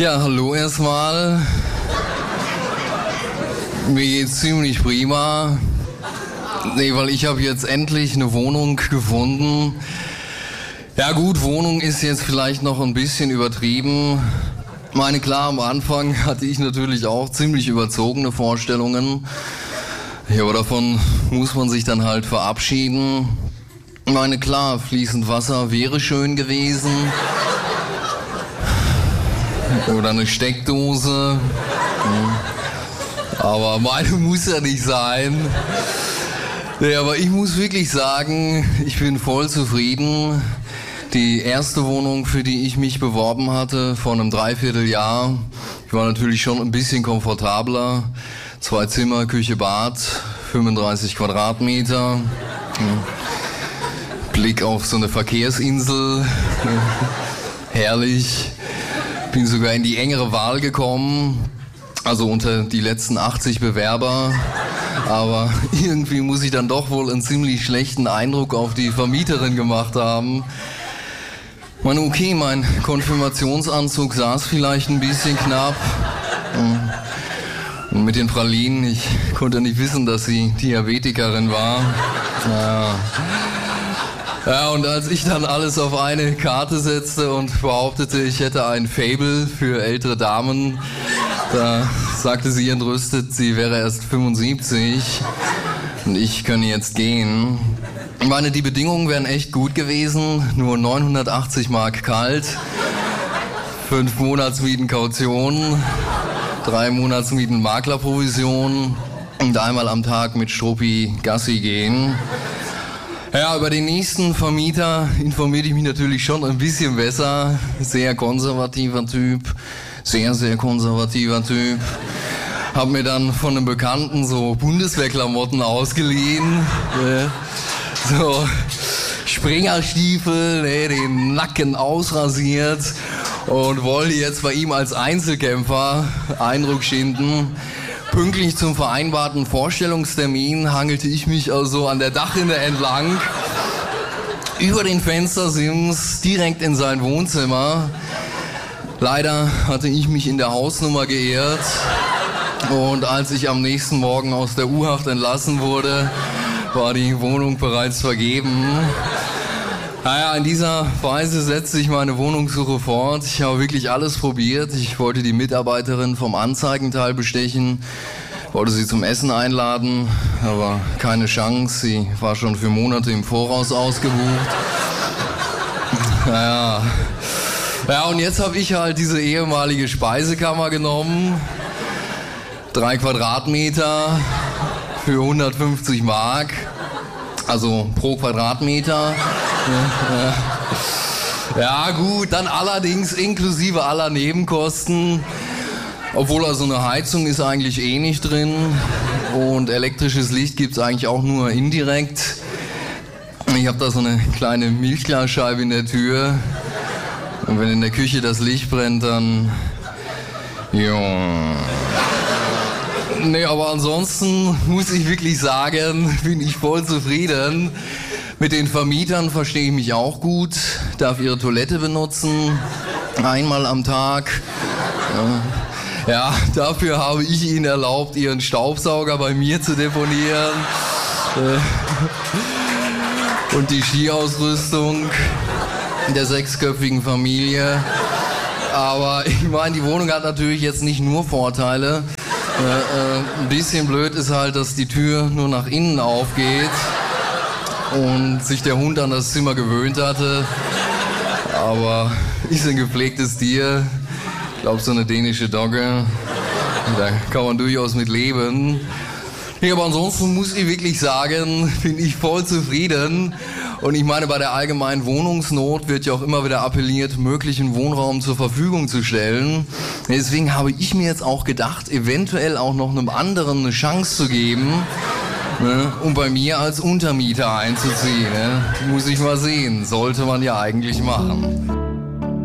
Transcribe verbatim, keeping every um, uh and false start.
Ja, hallo erstmal. Mir geht's ziemlich prima. Nee, weil ich habe jetzt endlich eine Wohnung gefunden. Ja gut, Wohnung ist jetzt vielleicht noch ein bisschen übertrieben. Meine, klar, am Anfang hatte ich natürlich auch ziemlich überzogene Vorstellungen. Ja, aber davon muss man sich dann halt verabschieden. Meine, klar, fließend Wasser wäre schön gewesen. Oder eine Steckdose. Aber meine muss ja nicht sein. Ja, aber ich muss wirklich sagen, ich bin voll zufrieden. Die erste Wohnung, für die ich mich beworben hatte, vor einem Dreivierteljahr, ich war natürlich schon ein bisschen komfortabler. Zwei Zimmer, Küche, Bad, fünfunddreißig Quadratmeter. Blick auf so eine Verkehrsinsel. Herrlich. Bin sogar in die engere Wahl gekommen, also unter die letzten achtzig Bewerber, aber irgendwie muss ich dann doch wohl einen ziemlich schlechten Eindruck auf die Vermieterin gemacht haben. Ich meine, okay, mein Konfirmationsanzug saß vielleicht ein bisschen knapp. Und mit den Pralinen, ich konnte nicht wissen, dass sie Diabetikerin war. Naja. Ja, und als ich dann alles auf eine Karte setzte und behauptete, ich hätte ein Faible für ältere Damen, da sagte sie entrüstet, sie wäre erst fünfundsiebzig und ich könne jetzt gehen. Ich meine, die Bedingungen wären echt gut gewesen, nur neunhundertachtzig Mark kalt, fünf Monatsmieten Kaution, drei Monatsmieten Maklerprovision und einmal am Tag mit Struppi Gassi gehen. Ja, über den nächsten Vermieter informierte ich mich natürlich schon ein bisschen besser. Sehr konservativer Typ, sehr, sehr konservativer Typ. Hab mir dann von einem Bekannten so Bundeswehrklamotten ausgeliehen. So Springerstiefel, ne, den Nacken ausrasiert und wollte jetzt bei ihm als Einzelkämpfer Eindruck schinden. Pünktlich zum vereinbarten Vorstellungstermin hangelte ich mich also an der Dachrinne entlang, über den Fenstersims, direkt in sein Wohnzimmer. Leider hatte ich mich in der Hausnummer geirrt und als ich am nächsten Morgen aus der U-Haft entlassen wurde, war die Wohnung bereits vergeben. Naja, in dieser Weise setzte ich meine Wohnungssuche fort. Ich habe wirklich alles probiert. Ich wollte die Mitarbeiterin vom Anzeigenteil bestechen, wollte sie zum Essen einladen, aber keine Chance. Sie war schon für Monate im Voraus ausgebucht. Naja, ja, und jetzt habe ich halt diese ehemalige Speisekammer genommen. Drei Quadratmeter für hundertfünfzig Mark, also pro Quadratmeter. Ja gut, dann allerdings inklusive aller Nebenkosten, obwohl also eine Heizung ist eigentlich eh nicht drin und elektrisches Licht gibt es eigentlich auch nur indirekt. Ich habe da so eine kleine Milchglasscheibe in der Tür und wenn in der Küche das Licht brennt, dann ja. Nee, aber ansonsten muss ich wirklich sagen, bin ich voll zufrieden. Mit den Vermietern verstehe ich mich auch gut, darf ihre Toilette benutzen, einmal am Tag. Ja, ja, dafür habe ich ihnen erlaubt, ihren Staubsauger bei mir zu deponieren. Und die Skiausrüstung der sechsköpfigen Familie. Aber ich meine, die Wohnung hat natürlich jetzt nicht nur Vorteile. Äh, äh, ein bisschen blöd ist halt, dass die Tür nur nach innen aufgeht und sich der Hund an das Zimmer gewöhnt hatte. Aber ist ein gepflegtes Tier. Ich glaube, so eine dänische Dogge. Da kann man durchaus mit leben. Ja, aber ansonsten muss ich wirklich sagen, bin ich voll zufrieden. Und ich meine, bei der allgemeinen Wohnungsnot wird ja auch immer wieder appelliert, möglichen Wohnraum zur Verfügung zu stellen. Deswegen habe ich mir jetzt auch gedacht, eventuell auch noch einem anderen eine Chance zu geben, ne, um bei mir als Untermieter einzuziehen. Ne? Muss ich mal sehen, sollte man ja eigentlich machen.